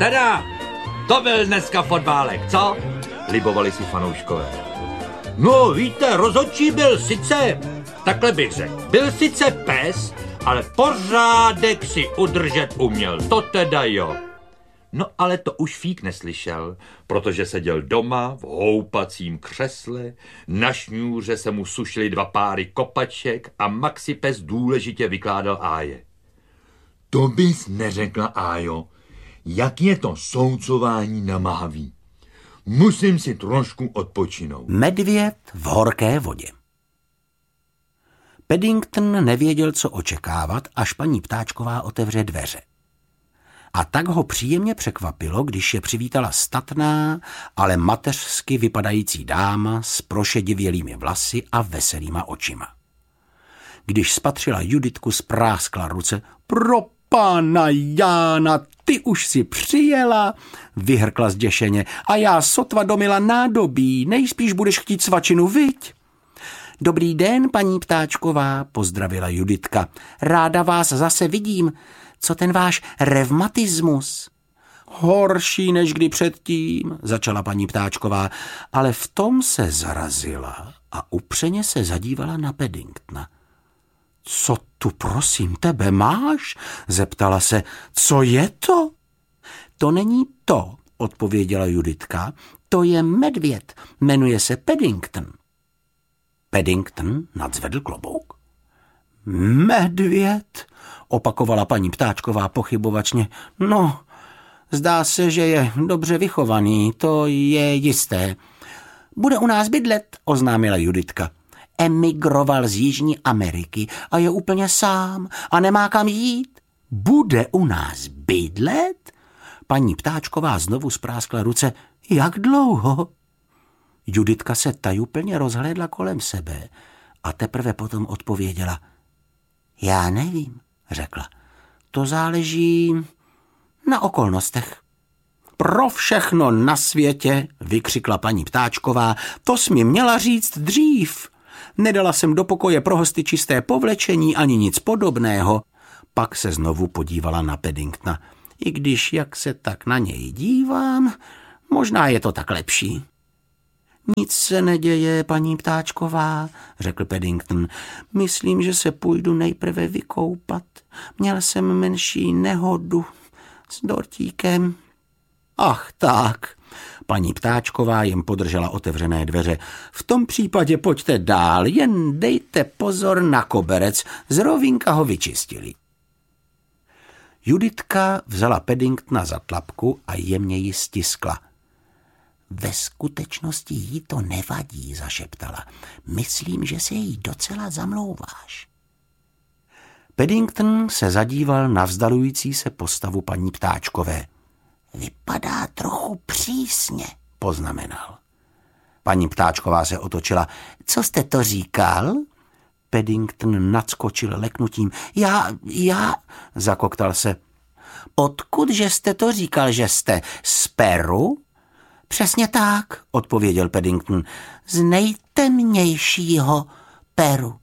Teda, to byl dneska fotbálek, co? Libovali si fanouškové. No, víte, rozhodčí byl sice, takhle bych řekl, byl sice pes, ale pořádek si udržet uměl, to teda jo. No ale to už Fík neslyšel, protože seděl doma v houpacím křesle, na šňůře se mu sušily 2 páry kopaček a Maxi pes důležitě vykládal Áje. To bys neřekla, Ájo, jak je to soucování namáhavý. Musím si trošku odpočinout. Medvěd v horké vodě. Paddington nevěděl, co očekávat, až paní Ptáčková otevře dveře. A tak ho příjemně překvapilo, když je přivítala statná, ale mateřsky vypadající dáma s prošedivělými vlasy a veselýma očima. Když spatřila Juditku, spráskla ruce. Pro pána Jána, ty už si přijela, vyhrkla zděšeně. A já sotva domila nádobí, nejspíš budeš chtít svačinu, viď? Dobrý den, paní Ptáčková, pozdravila Juditka. Ráda vás zase vidím. Co ten váš revmatismus? Horší než kdy předtím, začala paní Ptáčková, ale v tom se zarazila a upřeně se zadívala na Paddingtona. Co tu prosím tebe máš? Zeptala se. Co je to? To není to, odpověděla Juditka. To je medvěd, jmenuje se Paddington. Paddington nadzvedl klobouk. Medvěd, opakovala paní Ptáčková pochybovačně. No, zdá se, že je dobře vychovaný, to je jisté. Bude u nás bydlet, oznámila Juditka. Emigroval z Jižní Ameriky a je úplně sám a nemá kam jít. Bude u nás bydlet? Paní Ptáčková znovu spráskla ruce. Jak dlouho? Juditka se tajuplně rozhlédla kolem sebe a teprve potom odpověděla. Já nevím, řekla. To záleží na okolnostech. Pro všechno na světě, vykřikla paní Ptáčková, to jsi mi měla říct dřív. Nedala jsem do pokoje pro hosty čisté povlečení ani nic podobného. Pak se znovu podívala na Paddingtona. I když, jak se tak na něj dívám, možná je to tak lepší. Nic se neděje, paní Ptáčková, řekl Paddington. Myslím, že se půjdu nejprve vykoupat. Měl jsem menší nehodu s dortíkem. Ach tak, paní Ptáčková jim podržela otevřené dveře. V tom případě pojďte dál, jen dejte pozor na koberec, z rovínka ho vyčistili. Juditka vzala Paddingtona za tlapku a jemně ji stiskla. Ve skutečnosti jí to nevadí, zašeptala. Myslím, že se jí docela zamlouváš. Paddington se zadíval na vzdalující se postavu paní Ptáčkové. Vypadá trochu přísně, poznamenal. Paní Ptáčková se otočila. Co jste to říkal? Paddington nadskočil leknutím. Já, zakoktal se. Odkud, že jste to říkal, že jste z Peru? Přesně tak, odpověděl Paddington, z nejtemnějšího Peru.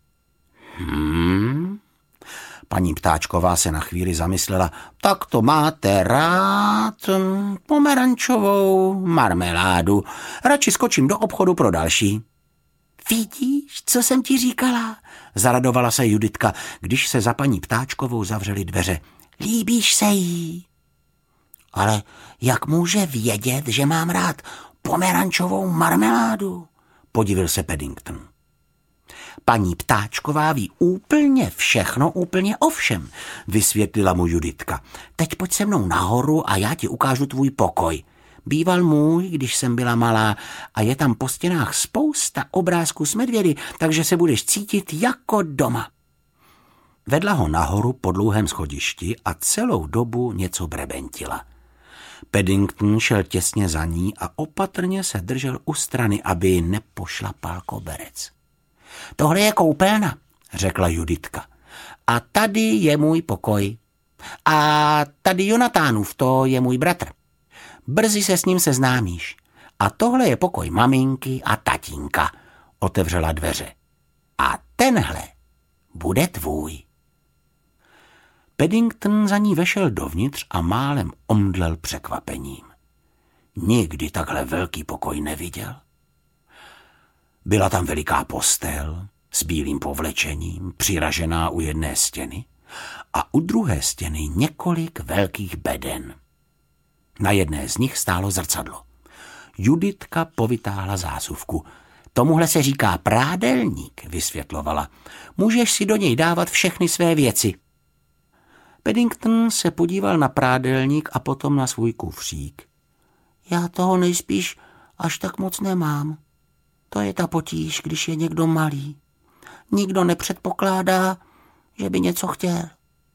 Paní Ptáčková se na chvíli zamyslela. Tak to máte rád pomerančovou marmeládu. Radši skočím do obchodu pro další. Vidíš, co jsem ti říkala? Zaradovala se Juditka, když se za paní Ptáčkovou zavřely dveře. Líbíš se jí? Ale jak může vědět, že mám rád pomerančovou marmeládu? Podivil se Paddington. Paní Ptáčková ví úplně všechno, úplně o všem, vysvětlila mu Juditka. Teď pojď se mnou nahoru a já ti ukážu tvůj pokoj. Býval můj, když jsem byla malá a je tam po stěnách spousta obrázků s medvědy, takže se budeš cítit jako doma. Vedla ho nahoru po dlouhém schodišti a celou dobu něco brebentila. Paddington šel těsně za ní a opatrně se držel u strany, aby nepošlapal koberec. Tohle je koupelna, řekla Juditka. A tady je můj pokoj. A tady Jonatánův, to je můj bratr. Brzy se s ním seznámíš. A tohle je pokoj maminky a tatínka, otevřela dveře. A tenhle bude tvůj. Paddington za ní vešel dovnitř a málem omdlel překvapením. Nikdy takhle velký pokoj neviděl. Byla tam veliká postel s bílým povlečením, přiražená u jedné stěny a u druhé stěny několik velkých beden. Na jedné z nich stálo zrcadlo. Juditka povytáhla zásuvku. Tomuhle se říká prádelník, vysvětlovala. Můžeš si do něj dávat všechny své věci. Paddington se podíval na prádelník a potom na svůj kufřík. Já toho nejspíš až tak moc nemám. To je ta potíž, když je někdo malý. Nikdo nepředpokládá, že by něco chtěl.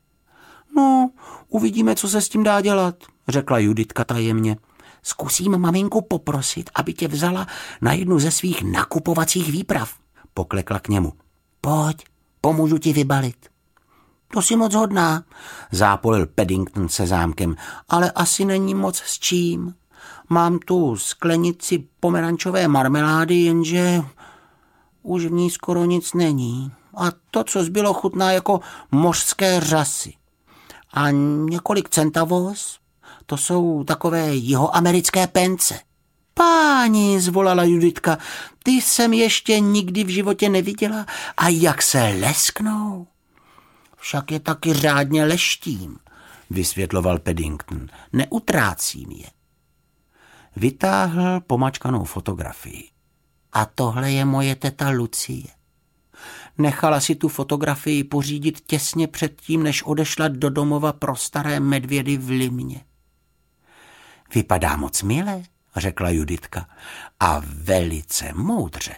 No, uvidíme, co se s tím dá dělat, řekla Juditka tajemně. Zkusím maminku poprosit, aby tě vzala na jednu ze svých nakupovacích výprav, poklekla k němu. Pojď, pomůžu ti vybalit. To si moc hodná, zápolil Paddington se zámkem, ale asi není moc s čím. Mám tu sklenici pomerančové marmelády, jenže už v ní skoro nic není. A to, co zbylo, chutná jako mořské řasy. A několik centavos, to jsou takové jihoamerické pence. Páni, zvolala Juditka, ty jsem ještě nikdy v životě neviděla. A jak se lesknou? Však je taky řádně leštím, vysvětloval Paddington. Neutrácím je. Vytáhl pomačkanou fotografii. A tohle je moje teta Lucie. Nechala si tu fotografii pořídit těsně předtím, než odešla do domova pro staré medvědy v Limně. Vypadá moc milé, řekla Juditka, a velice moudře.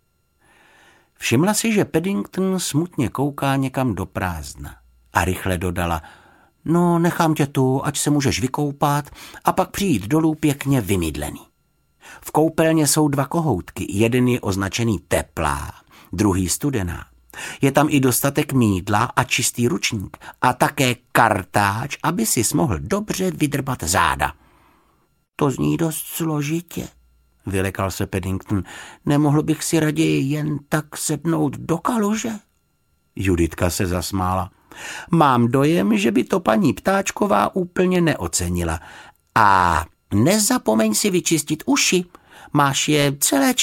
Všimla si, že Paddington smutně kouká někam do prázdna a rychle dodala, no nechám tě tu, ať se můžeš vykoupat a pak přijít dolů pěkně vymydlený. V koupelně jsou 2 kohoutky, jeden je označený teplá, druhý studená. Je tam i dostatek mýdla a čistý ručník a také kartáč, aby si mohl dobře vydrbat záda. To zní dost složitě, vylekal se Paddington. Nemohl bych si raději jen tak sednout do kaluže? Juditka se zasmála. Mám dojem, že by to paní Ptáčková úplně neocenila. A nezapomeň si vyčistit uši. Máš je celé